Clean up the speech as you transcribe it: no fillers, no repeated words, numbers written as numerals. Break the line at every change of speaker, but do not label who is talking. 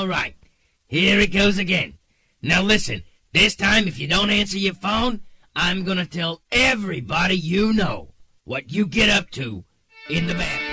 All right. Here it goes again. Now listen, this time if you don't answer your phone, I'm gonna tell everybody you know what you get up to in the bathroom.